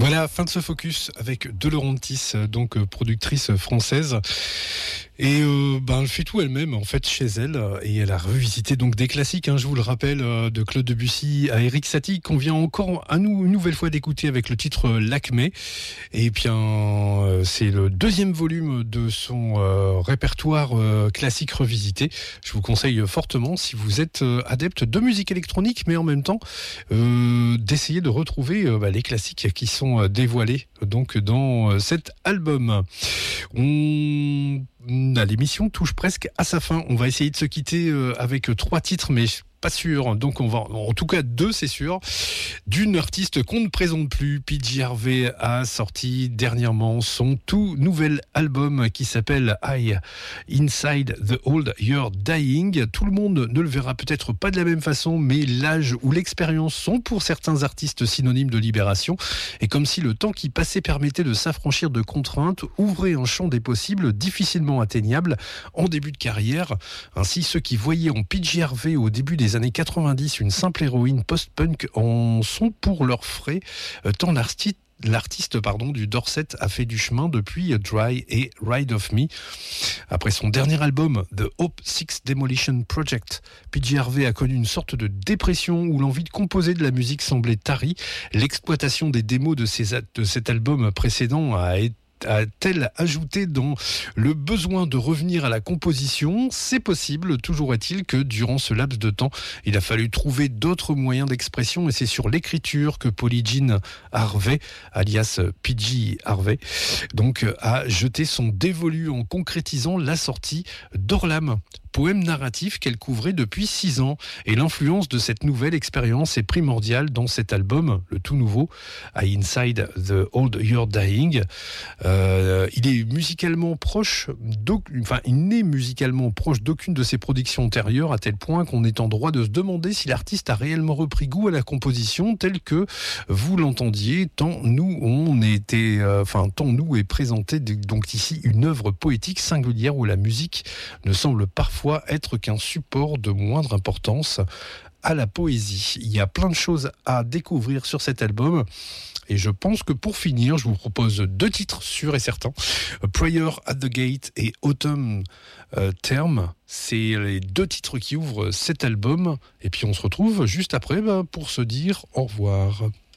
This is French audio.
Voilà, fin de ce focus avec De Laurentiis, donc productrice française. Et elle fait tout elle-même en fait chez elle, et elle a revisité donc des classiques, je vous le rappelle, de Claude Debussy à Erik Satie, qu'on vient encore une nouvelle fois d'écouter avec le titre L'Acmé. Et bien c'est le deuxième volume de son répertoire classique revisité. Je vous conseille fortement, si vous êtes adepte de musique électronique, mais en même temps d'essayer de retrouver les classiques qui sont dévoilés donc dans cet album. L'émission touche presque à sa fin. On va essayer de se quitter avec 3 titres, mais pas sûr. Donc en tout cas 2, c'est sûr. D'une artiste qu'on ne présente plus, PJ Harvey a sorti dernièrement son tout nouvel album qui s'appelle Inside the Old You're Dying. Tout le monde ne le verra peut-être pas de la même façon, mais l'âge ou l'expérience sont pour certains artistes synonymes de libération. Et comme si le temps qui passait permettait de s'affranchir de contraintes, ouvrait un champ des possibles difficilement atteignable en début de carrière. Ainsi, ceux qui voyaient en PJ Harvey au début des années 90 une simple héroïne post-punk en sont pour leurs frais, tant l'artiste du Dorset a fait du chemin depuis Dry et Ride of Me. Après son dernier album, The Hope Six Demolition Project, PJ Harvey a connu une sorte de dépression où l'envie de composer de la musique semblait tarie. L'exploitation des démos de cet album précédent a-t-elle ajouté dans le besoin de revenir à la composition? C'est possible, toujours est-il que durant ce laps de temps, il a fallu trouver d'autres moyens d'expression, et c'est sur l'écriture que Polly Jean Harvey, alias PJ Harvey, donc a jeté son dévolu en concrétisant la sortie d'Orlam, poème narratif qu'elle couvrait depuis 6 ans. Et l'influence de cette nouvelle expérience est primordiale dans cet album, le tout nouveau, Inside the Old You're Dying. Il est musicalement proche, il n'est musicalement proche d'aucune de ses productions antérieures, à tel point qu'on est en droit de se demander si l'artiste a réellement repris goût à la composition telle que vous l'entendiez, tant nous est présenté donc ici une œuvre poétique singulière où la musique ne semble parfois être qu'un support de moindre importance à la poésie. Il y a plein de choses à découvrir sur cet album. Et je pense que pour finir, je vous propose 2 titres sûrs et certains. Prayer at the Gate et Autumn Term. C'est les 2 titres qui ouvrent cet album. Et puis on se retrouve juste après pour se dire au revoir.